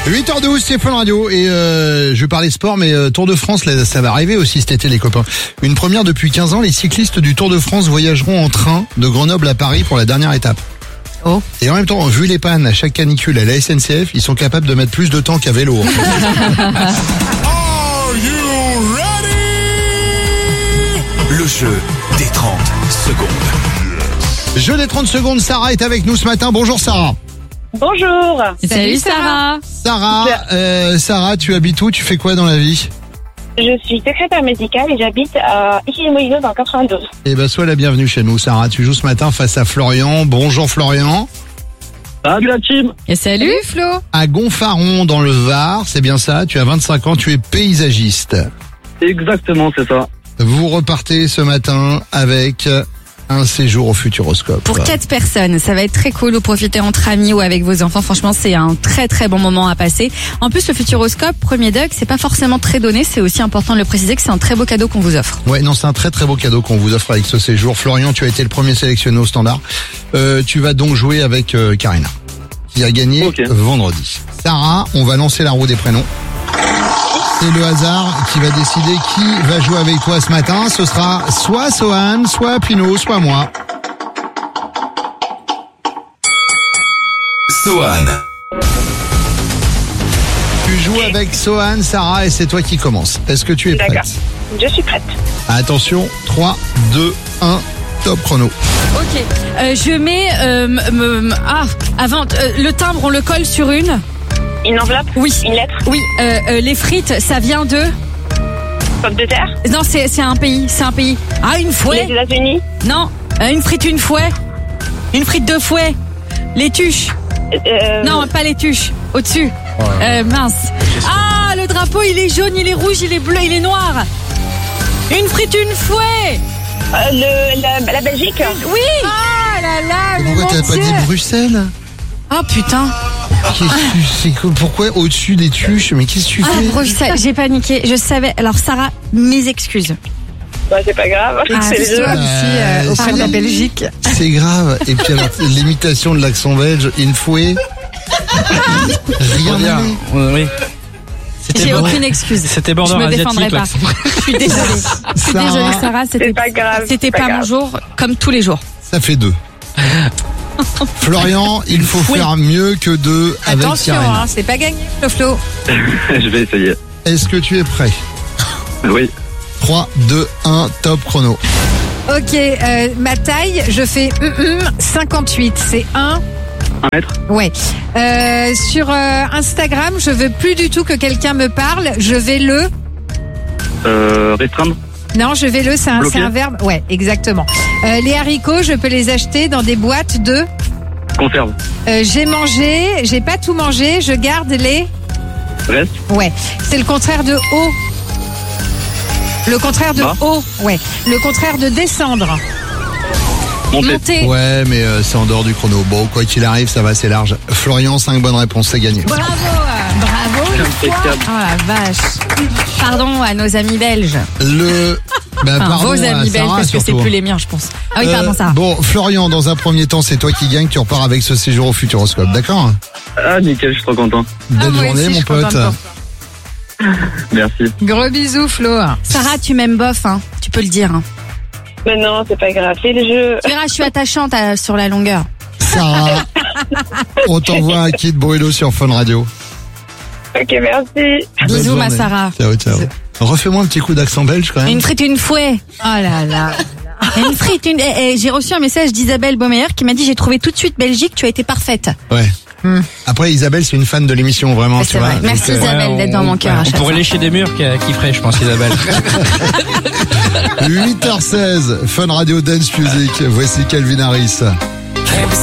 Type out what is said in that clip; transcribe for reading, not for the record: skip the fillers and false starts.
8h12, c'est Fun Radio et je parlais sport, mais Tour de France, là, ça va arriver aussi cet été les copains. Une première depuis 15 ans, les cyclistes du Tour de France voyageront en train de Grenoble à Paris pour la dernière étape. Oh. Et en même temps, vu les pannes à chaque canicule à la SNCF, ils sont capables de mettre plus de temps qu'à vélo. Are you ready? Le jeu des 30 secondes. Jeu des 30 secondes, Sarah est avec nous ce matin. Bonjour Sarah. Bonjour. Salut Sarah. Sarah, tu habites où? Tu fais quoi dans la vie? Je suis secrétaire médicale et j'habite à Issy-les-Moulineaux dans le 92. Eh ben, sois la bienvenue chez nous, Sarah. Tu joues ce matin face à Florian. Bonjour Florian. Salut la team. Et salut Flo. À Gonfaron dans le Var, c'est bien ça. Tu as 25 ans, tu es paysagiste. Exactement, c'est ça. Vous repartez ce matin avec un séjour au Futuroscope. Pour 4 personnes, ça va être très cool. Vous profitez entre amis ou avec vos enfants. Franchement, c'est un très très bon moment à passer. En plus, le Futuroscope, premier Doug, c'est pas forcément très donné. C'est aussi important de le préciser que c'est un très beau cadeau qu'on vous offre. Ouais, non, c'est un très très beau cadeau qu'on vous offre avec ce séjour. Florian, tu as été le premier sélectionné au standard. Tu vas donc jouer avec Karina, qui a gagné vendredi. Sarah, on va lancer la roue des prénoms. C'est le hasard qui va décider qui va jouer avec toi ce matin. Ce sera soit Sohan, soit Pino, soit moi. Sohan. Tu joues avec Sohan, Sarah, et c'est toi qui commence. Est-ce que tu es D'accord. prête? Je suis prête. Attention, 3, 2, 1, top chrono. Ok. Je mets avant le timbre, on le colle sur une. Une enveloppe? Oui. Une lettre? Oui. Les frites, ça vient de. Pomme de terre? Non, c'est un pays. C'est un pays. Ah, une fouet. Les États-Unis? Non. Une frite, une fouet. Une frite de fouet. Les tuches. Non, pas les tuches. Au-dessus. Mince. Ah, le drapeau, il est jaune, il est rouge, il est bleu, il est noir. Une frite, une fouet. La Belgique? Oui. Ah là là. mais Pourquoi mon t'as pas Dieu. dit Bruxelles? Ah putain. Pourquoi au-dessus des tuches? Mais qu'est-ce que tu Ah, fais? Bruxelles, j'ai paniqué. Je savais. Alors Sarah, mes excuses. Bah, c'est pas grave. C'est le jeu. Auprès de la Belgique. C'est grave. Et puis alors, l'imitation de l'accent belge, une fouet. Rien à dire. Oui. J'ai aucune excuse. C'était Je border me asiatique. défendrai pas. l'accent. Je suis désolée. Je suis Sarah. désolée, Sarah. C'est pas grave. C'était c'est pas mon grave. jour, comme tous les jours. Ça fait 2. Florian, il faut faire mieux que 2 avec Attention, Karina. c'est pas gagné, Flo. Je vais essayer. Est-ce que tu es prêt? Oui. 3, 2, 1, top chrono. Ok, ma taille, je fais 58. C'est 1. 1 mètre. Ouais. Sur Instagram, je veux plus du tout que quelqu'un me parle. Je vais le. Restreindre. Non, je vais le. C'est Bloquer. un verbe. Ouais, exactement. Les haricots, je peux les acheter dans des boîtes de. Conserve. J'ai mangé. J'ai pas tout mangé. Je garde les. Reste. Ouais. C'est le contraire de haut. Le contraire de Bas. haut. Ouais. Le contraire de descendre. Monter. Monter. Ouais, mais c'est en dehors du chrono. Bon, quoi qu'il arrive, ça va, c'est large. Florian, 5 bonnes réponses, c'est gagné. Bravo. Bravo. une fois. Impeccable. Oh la vache. Pardon à nos amis belges. Bah, Enfin, pardon vos à amis belges, Sarah, parce que c'est surtout. plus les miens, je pense. Ah oui, pardon, Sarah. Bon, Florian, dans un premier temps, c'est toi qui gagne. Tu repars avec ce séjour au Futuroscope, d'accord? Ah, nickel, je suis trop content. Belle moi journée, aussi, je mon suis contente pote. pour toi. Merci. Gros bisous, Flo. Sarah, tu m'aimes bof, hein. Tu peux le dire. Hein. Mais non, c'est pas grave. C'est le jeu. Tu verras, je suis attachante sur la longueur. Sarah, on t'envoie un kit Bruno sur Fun Radio. Ok, merci. Bonne Bisous, ma journée. Sarah. Ciao, ciao. Refais-moi un petit coup d'accent belge quand même. Une frite, une fouet. Oh là là. Une frite, une. J'ai reçu un message d'Isabelle Baumeyer qui m'a dit j'ai trouvé tout de suite Belgique, tu as été parfaite. Ouais. Après, Isabelle, c'est une fan de l'émission, vraiment, tu C'est vois. vrai. Merci Donc, Isabelle d'être dans mon cœur. à On chaque pourrait fois. lécher des murs qui ferait, je pense, Isabelle. 8h16, Fun Radio Dance Music. Voici Calvin Harris.